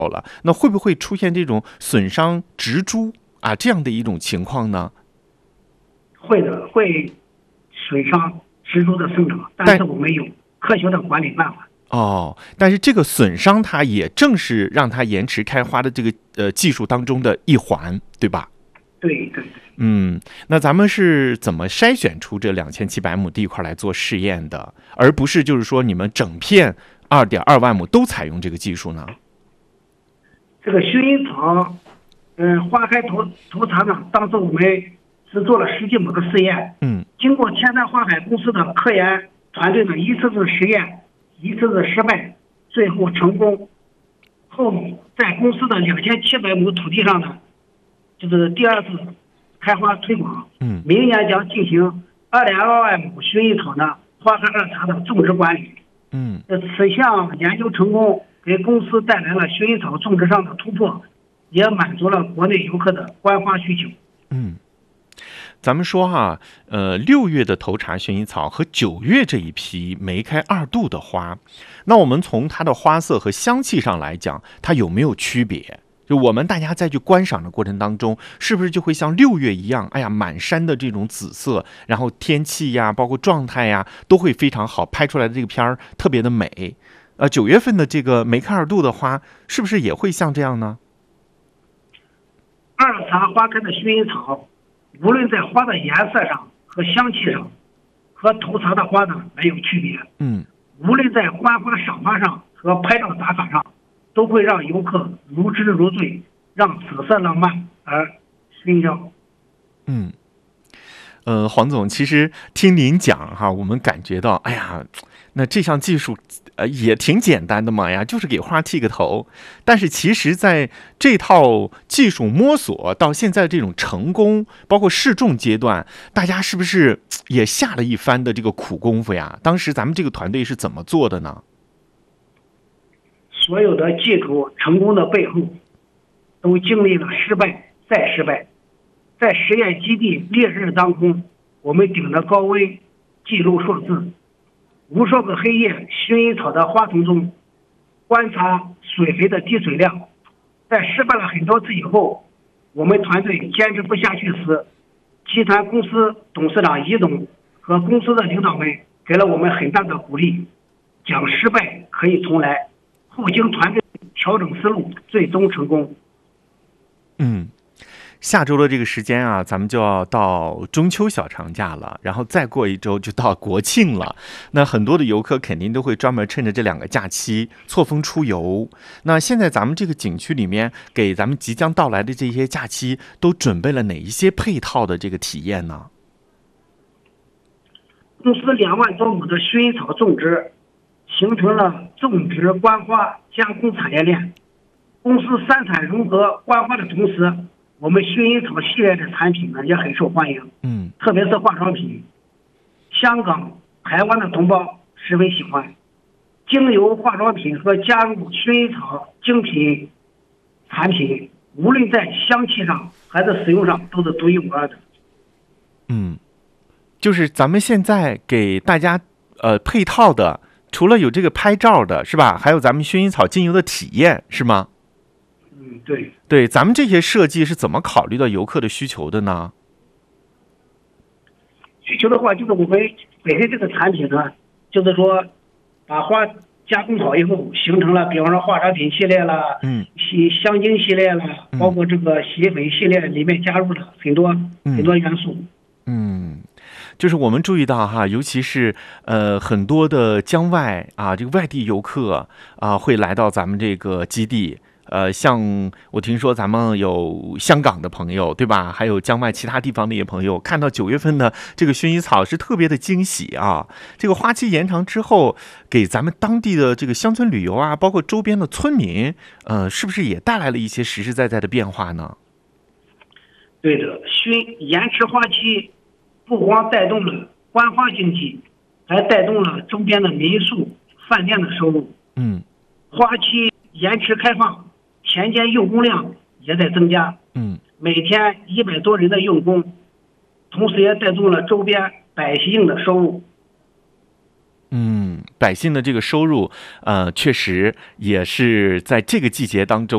了，那会不会出现这种损伤植株啊这样的一种情况呢？ 会的，会损伤植株的生长，但是我们有科学的管理办法。 但是这个损伤它也正是让它延迟开花的这个技术当中的一环，对吧？ 对。 那咱们是怎么筛选出这2700亩地块来做试验的，而不是就是说你们整片2.2万亩都采用这个技术呢？ 这个薰衣草，花开头茶呢，当时我们是做了10几亩的试验。经过天山花海公司的科研团队呢，一次次实验，一次次失败，最后成功。后在公司的2700亩土地上呢，就是第二次开花推广。明年将进行2.2万亩薰衣草呢花开二茶的种植管理。此项研究成功，给公司带来了薰衣草种植上的突破，也满足了国内游客的观花需求。 咱们说6月的头茶薰衣草和9月这一批梅开2度的花，那我们从它的花色和香气上来讲，它有没有区别？就我们大家在去观赏的过程当中，是不是就会像6月一样，满山的这种紫色，然后天气呀，包括状态呀，都会非常好，拍出来的这个片儿特别的美。9月份的这个梅开2度的花，是不是也会像这样呢？ 二茶花开的薰衣草，无论在花的颜色上和香气上，和头茶的花呢没有区别。无论在观花赏花上和拍照打卡上，都会让游客如痴如醉，让紫色浪漫而熏焦。 黄总，其实听您讲我们感觉到，那这项技术也挺简单的嘛呀，就是给花剃个头。但是其实在这套技术摸索到现在这种成功，包括试种阶段，大家是不是也下了一番的这个苦功夫呀？当时咱们这个团队是怎么做的呢？ 所有的技术成功的背后，都经历了失败再失败。在实验基地烈日当空，我们顶着高温记录数字，无数个黑夜，薰衣草的花丛中观察水肥的滴水量。在失败了很多次以后，我们团队坚持不下去时，集团公司董事长尹总和公司的领导们给了我们很大的鼓励，讲失败可以重来。后经团队调整思路，最终成功。 下周的这个时间咱们就要到中秋小长假了，然后再过1周就到国庆了。那很多的游客肯定都会专门趁着这2个假期错峰出游。那现在咱们这个景区里面，给咱们即将到来的这些假期都准备了哪一些配套的这个体验呢？ 公司2万多亩的薰衣草种植，形成了种植、观花、加工产业链。公司3产融合观花的同时，我们薰衣草系列的产品呢也很受欢迎。特别是化妆品，香港、台湾的同胞十分喜欢。精油化妆品和加入薰衣草精品产品，无论在香气上还是使用上都是独一无二的。 就是咱们现在给大家配套的，除了有这个拍照的是吧，还有咱们薰衣草精油的体验是吗？对，咱们这些设计是怎么考虑到游客的需求的呢？ 需求的话，就是我们本身这个产品呢，就是说把花加工好以后，形成了比方说化妆品系列啦，香精系列啦，包括这个洗衣粉系列里面加入了很多元素。 就是我们注意到尤其是很多的疆外这个外地游客会来到咱们这个基地。像我听说咱们有香港的朋友，对吧？还有疆外其他地方的一些朋友，看到9月份的这个薰衣草是特别的惊喜啊！这个花期延长之后，给咱们当地的这个乡村旅游包括周边的村民，是不是也带来了一些实实在在的变化呢？ 对的，延迟花期不光带动了观花经济，还带动了周边的民宿、饭店的收入。花期延迟开放，田间用工量也在增加。每天100多人的用工，同时也带动了周边百姓的收入。 百姓的这个收入，确实也是在这个季节当中。